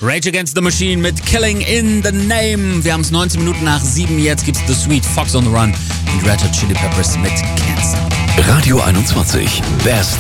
Rage Against the Machine mit Killing in the Name. Wir haben es 19 Minuten nach 7. Jetzt gibt's The Sweet, Fox on the Run und Red Hot Chili Peppers mit Cancer. Radio 21. Best